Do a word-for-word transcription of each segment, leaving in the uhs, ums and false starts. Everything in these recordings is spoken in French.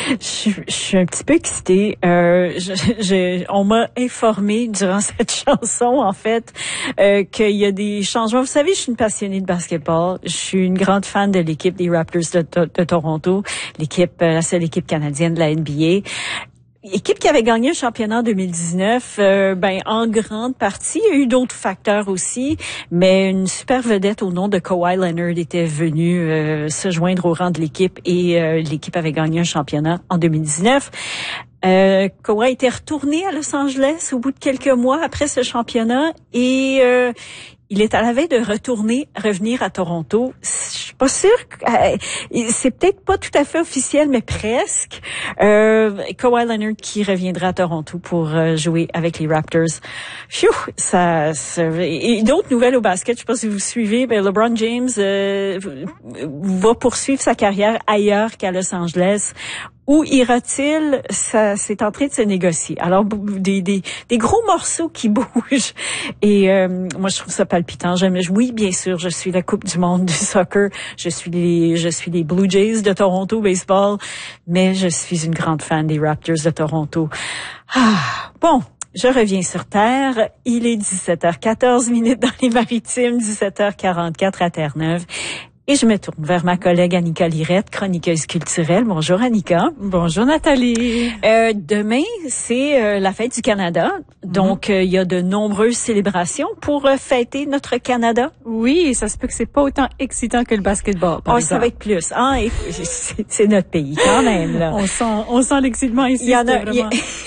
Je, je suis un petit peu excitée. Euh, je, je, on m'a informé durant cette chanson, en fait, euh, qu'il y a des changements. Vous savez, je suis une passionnée de basketball. Je suis une grande fan de l'équipe des Raptors de, de, de Toronto, l'équipe, la seule équipe canadienne de la N B A. Équipe qui avait gagné un championnat en deux mille dix-neuf, euh, ben en grande partie, il y a eu d'autres facteurs aussi, mais une super vedette au nom de Kawhi Leonard était venue euh, se joindre au rang de l'équipe et euh, l'équipe avait gagné un championnat en deux mille dix-neuf. Euh, Kawhi était retourné à Los Angeles au bout de quelques mois après ce championnat et euh, il est à la veille de retourner, revenir à Toronto. Je suis pas sûre que, euh, c'est peut-être pas tout à fait officiel, mais presque. Euh, Kawhi Leonard qui reviendra à Toronto pour euh, jouer avec les Raptors. Phew, ça, ça et d'autres nouvelles au basket. Je sais pas si vous suivez, mais LeBron James euh, va poursuivre sa carrière ailleurs qu'à Los Angeles. Où ira-t-il? Ça, c'est en train de se négocier. Alors, des, des, des gros morceaux qui bougent. Et euh, moi, je trouve ça palpitant. J'aime, oui, bien sûr, je suis la Coupe du monde du soccer. Je suis les, je suis les Blue Jays de Toronto baseball. Mais je suis une grande fan des Raptors de Toronto. Ah, bon. Je reviens sur Terre. Il est dix-sept heures quatorze minutes dans les Maritimes, dix-sept heures quarante-quatre à Terre-Neuve. Et je me tourne vers ma collègue Annika Lirette, chroniqueuse culturelle. Bonjour Annika. Bonjour Nathalie. Euh, demain, c'est euh, la fête du Canada. Donc, il mm-hmm. euh, y a de nombreuses célébrations pour euh, fêter notre Canada. Oui, ça se peut que c'est pas autant excitant que le basketball, par oh, exemple. ça va être plus. Hein? Et c'est, c'est notre pays quand même. Là. on sent, on sent l'excitement ici. Il y en a. Vraiment...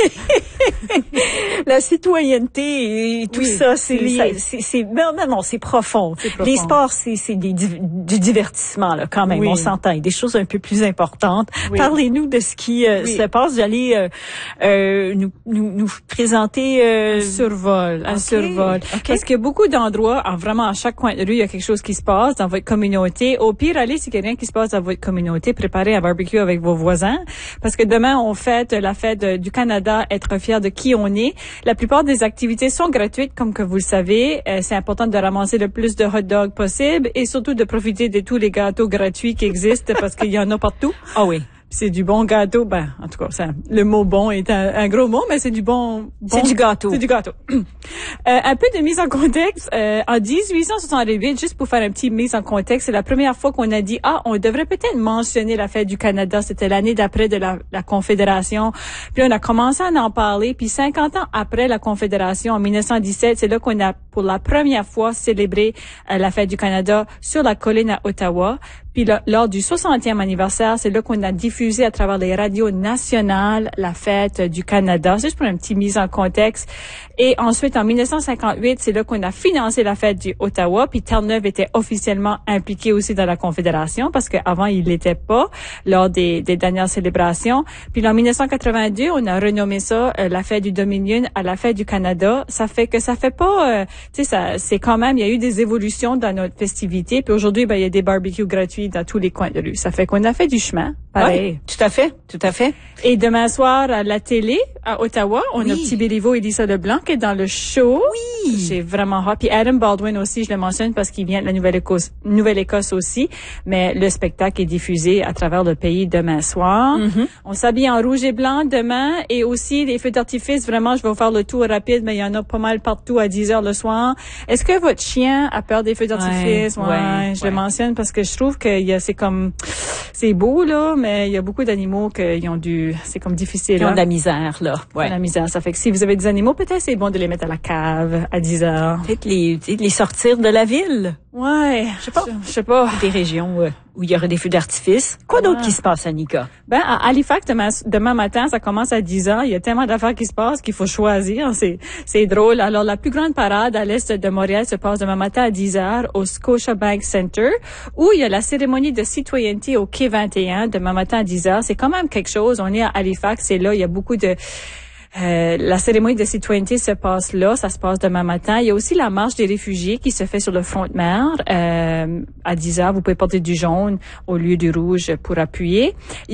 La citoyenneté et tout oui, ça, c'est, c'est, ça, c'est, c'est, non, non, c'est profond. c'est profond. Les sports, c'est, c'est des, du divertissement, là, quand même. Oui. On s'entend. Et des choses un peu plus importantes. Oui. Parlez-nous de ce qui euh, oui. se passe. Vous allez euh, euh, nous, nous, nous présenter euh... un survol, un okay. survol. Okay. Parce que beaucoup d'endroits, vraiment à chaque coin de rue, il y a quelque chose qui se passe dans votre communauté. Au pire, allez, s'il y a rien qui se passe dans votre communauté, préparez un barbecue avec vos voisins. Parce que demain, on fête la fête du Canada, être fier de qui on est. La plupart des activités sont gratuites, comme que vous le savez. Euh, c'est important de ramasser le plus de hot dogs possible et surtout de profiter de tous les gâteaux gratuits qui existent parce qu'il y en a partout. Ah oh oui. C'est du bon gâteau. Ben, en tout cas, ça, le mot bon est un, un gros mot, mais c'est du bon, bon. C'est du gâteau. C'est du gâteau. euh, un peu de mise en contexte. Euh, en dix-huit cent soixante-huit, juste pour faire un petit mise en contexte, c'est la première fois qu'on a dit, ah, on devrait peut-être mentionner la fête du Canada. C'était l'année d'après de la, la Confédération. Puis on a commencé à en parler. Puis cinquante ans après la Confédération, en mille neuf cent dix-sept, c'est là qu'on a, pour la première fois, célébré euh, la fête du Canada sur la colline à Ottawa. Puis là, lors du soixantième anniversaire, c'est là qu'on a diffusé à travers les radios nationales la fête du Canada. C'est juste pour une petite mise en contexte. Et ensuite, en mille neuf cent cinquante-huit, c'est là qu'on a financé la fête du Ottawa. Puis Terre-Neuve était officiellement impliqué aussi dans la Confédération parce qu'avant, il l'était pas lors des, des dernières célébrations. Puis en mille neuf cent quatre-vingt-deux, on a renommé ça euh, la fête du Dominion à la fête du Canada. Ça fait que ça fait pas, euh, tu sais, ça, c'est quand même, il y a eu des évolutions dans notre festivité. Puis aujourd'hui, ben il y a des barbecues gratuits dans tous les coins de rue. Ça fait qu'on a fait du chemin. Pareil. Oui, tout à fait, tout à fait. Et demain soir, à la télé, à Ottawa, on oui. a Petit Béliveau et Lisa Leblanc qui est dans le show. Oui. J'ai vraiment hâte. Puis Adam Baldwin aussi, je le mentionne parce qu'il vient de la Nouvelle-Écosse, Nouvelle-Écosse aussi. Mais le spectacle est diffusé à travers le pays demain soir. Mm-hmm. On s'habille en rouge et blanc demain. Et aussi, les feux d'artifice, vraiment, je vais vous faire le tour rapide, mais il y en a pas mal partout à dix heures le soir. Est-ce que votre chien a peur des feux d'artifice? Ouais, ouais, ouais je ouais. le mentionne parce que je trouve que il y a, c'est comme, c'est beau, là, mais il y a beaucoup d'animaux qui ont du, c'est comme difficile. Ils ont de la misère, là. Ouais. De la misère. Ça fait que si vous avez des animaux, peut-être c'est bon de les mettre à la cave à dix heures. Peut-être les, les sortir de la ville. Ouais. Je sais pas. Je sais pas. Des régions euh, où il y aurait des feux d'artifice. Quoi ouais. d'autre qui se passe, Annika? Ben, à Halifax, demain, demain matin, ça commence à dix heures. Il y a tellement d'affaires qui se passent qu'il faut choisir. C'est, c'est drôle. Alors, la plus grande parade à l'est de Montréal se passe demain matin à dix heures au Scotiabank Center, où il y a la cérémonie de citoyenneté au quai vingt et un demain matin à dix heures. C'est quand même quelque chose. On est à Halifax, c'est là, il y a beaucoup de... Euh, la cérémonie de citoyenneté se passe là, ça se passe demain matin. Il y a aussi la marche des réfugiés qui se fait sur le front de mer euh, à dix heures. Vous pouvez porter du jaune au lieu du rouge pour appuyer.